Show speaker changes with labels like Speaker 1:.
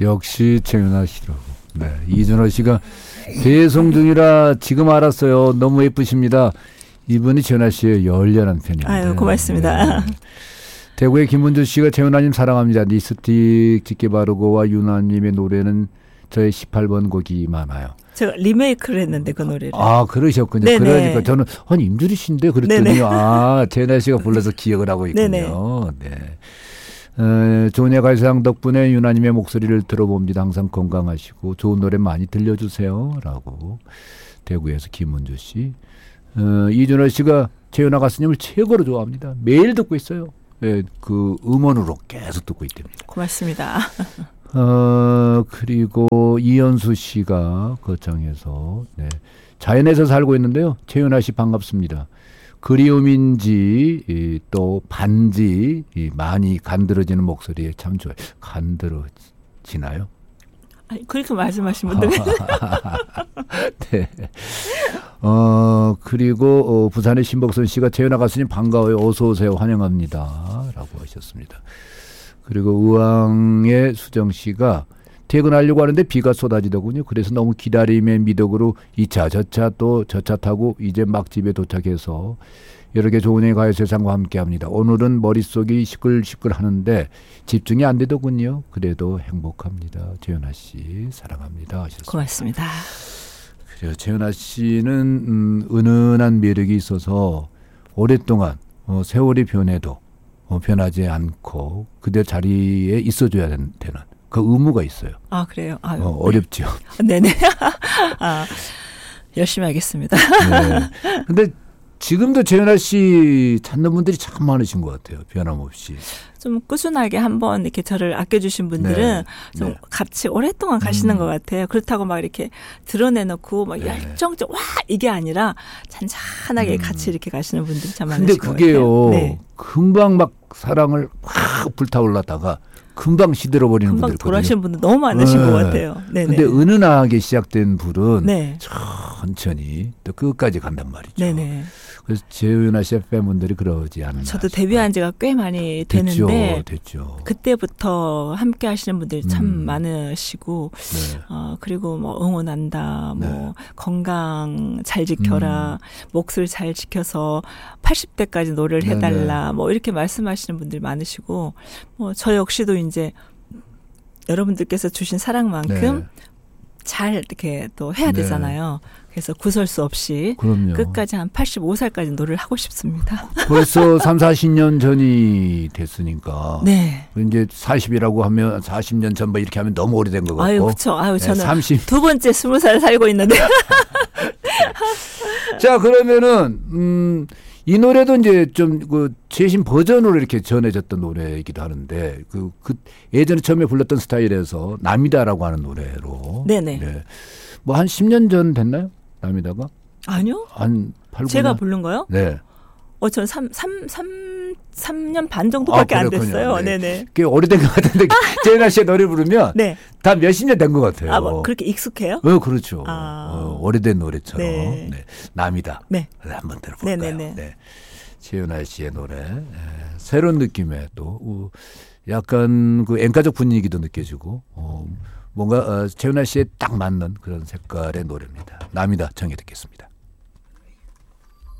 Speaker 1: 역시 최윤아 씨라고. 네, 이준호 씨가 배송 중이라 지금 알았어요. 너무 예쁘십니다. 이분이 최윤아 씨의 열렬한 팬입니다.
Speaker 2: 아유, 고맙습니다.
Speaker 1: 네. 대구의 김문주 씨가 최윤아님 사랑합니다. 립스틱 짙게 바르고와 윤아님의 노래는 저의 18번 곡이 많아요.
Speaker 2: 제가 리메이크를 했는데 그 노래를.
Speaker 1: 아, 그러셨군요.
Speaker 2: 네네.
Speaker 1: 그러니까 저는 아니 임주리 씨인데 그랬더니
Speaker 2: 네네.
Speaker 1: 아, 최윤아 씨가 불러서 기억을 하고 있군요.
Speaker 2: 네네.
Speaker 1: 네. 좋은 예가상 덕분에 윤아님의 목소리를 들어봅니다. 항상 건강하시고 좋은 노래 많이 들려주세요. 라고 대구에서 김문주 씨. 이준호 씨가 최윤아 가수님을 최고로 좋아합니다. 매일 듣고 있어요. 네, 그 음원으로 계속 듣고 있답니다.
Speaker 2: 고맙습니다.
Speaker 1: 그리고 이현수 씨가 거창해서 네. 자연에서 살고 있는데요. 최윤아 씨 반갑습니다. 그리움인지 또 반지 많이 간드러지는 목소리에 참 좋아요. 간드러지나요?
Speaker 2: 아니, 그렇게 말씀하신 분들.
Speaker 1: 네. 그리고 부산의 신복선 씨가 최윤아 가수님 반가워요. 어서 오세요. 환영합니다. 라고 하셨습니다. 그리고 의왕의 수정 씨가 퇴근하려고 하는데 비가 쏟아지더군요. 그래서 너무 기다림의 미덕으로 2차, 저 차 타고 이제 막 집에 도착해서 여러 개 좋은 예 가요 세상과 함께합니다. 오늘은 머릿속이 시끌시끌 하는데 집중이 안 되더군요. 그래도 행복합니다. 최윤아 씨 사랑합니다 하셨습니다.
Speaker 2: 고맙습니다.
Speaker 1: 그래요. 최윤아 씨는 은은한 매력이 있어서 오랫동안 세월이 변해도 변하지 않고 그대 자리에 있어줘야 되는 그 의무가 있어요.
Speaker 2: 아, 그래요? 아유,
Speaker 1: 어렵죠.
Speaker 2: 네네. 아, 열심히 하겠습니다.
Speaker 1: 네. 근데 지금도 최윤아 씨 찾는 분들이 참 많으신 것 같아요. 변함없이.
Speaker 2: 좀 꾸준하게 한번 이렇게 저를 아껴주신 분들은 좀
Speaker 1: 네.
Speaker 2: 같이 오랫동안 가시는 것 같아요. 그렇다고 막 이렇게 드러내놓고 막 열정적 와 이게 아니라 잔잔하게 같이 이렇게 가시는 분들이 참 많으신 것 같아요.
Speaker 1: 근데 그게요.
Speaker 2: 네.
Speaker 1: 금방 막 사랑을 확 불타올랐다가 금방 시들어버리는
Speaker 2: 금방
Speaker 1: 분들 있거든요.
Speaker 2: 돌아가시는 분들 너무 많으신 것 같아요. 네네.
Speaker 1: 근데 은은하게 시작된 불은
Speaker 2: 네.
Speaker 1: 천천히 또 끝까지 간단 말이죠.
Speaker 2: 네네.
Speaker 1: 그래서 최윤아 씨 팬분들이 그러지 않나.
Speaker 2: 저도 데뷔한 지가 꽤 많이 되는데
Speaker 1: 됐죠.
Speaker 2: 그때부터 함께 하시는 분들이 참 많으시고
Speaker 1: 네.
Speaker 2: 그리고 뭐 응원한다, 뭐
Speaker 1: 네.
Speaker 2: 건강 잘 지켜라, 목소리 잘 지켜서 80대까지 노래를 해달라, 뭐 이렇게 말씀하시는 분들이 많으시고 뭐 저 역시도 이제 여러분들께서 주신 사랑만큼 잘 이렇게 또 해야 되잖아요. 그래서 구설수 없이
Speaker 1: 그럼요.
Speaker 2: 끝까지 한 85살까지 노래를 하고 싶습니다.
Speaker 1: 벌써 3, 40년 전이 됐으니까.
Speaker 2: 네.
Speaker 1: 이제 40이라고 하면 40년 전 뭐 이렇게 하면 너무 오래된 것 같고.
Speaker 2: 아유, 그렇죠. 아유, 저는
Speaker 1: 30.
Speaker 2: 두 번째 20살 살고 있는데.
Speaker 1: 자, 그러면은 이 노래도 이제 좀 그 최신 버전으로 이렇게 전해졌던 노래이기도 하는데 그 예전에 처음에 불렀던 스타일에서 남이다라고 하는 노래로.
Speaker 2: 네네.
Speaker 1: 네. 뭐 한 10년 전 됐나요? 남이다가?
Speaker 2: 아니요.
Speaker 1: 한 8, 9년.
Speaker 2: 제가 부른 거요?
Speaker 1: 네.
Speaker 2: 전 3년 반 정도밖에 안 됐어요.
Speaker 1: 네.
Speaker 2: 네네.
Speaker 1: 꽤 오래된 것 같은데 최윤아 씨의 노래 부르면
Speaker 2: 네.
Speaker 1: 다 몇십 년 된 것 같아요.
Speaker 2: 뭐 그렇게 익숙해요?
Speaker 1: 그렇죠. 오래된 노래처럼.
Speaker 2: 네.
Speaker 1: 네. 남이다.
Speaker 2: 네.
Speaker 1: 한번 들어볼까요?
Speaker 2: 네네네.
Speaker 1: 네. 최윤아 씨의 노래. 새로운 느낌의 또 약간 그演歌적 분위기도 느껴지고 뭔가 최윤아 씨에 딱 맞는 그런 색깔의 노래입니다. 남이다 정해 듣겠습니다.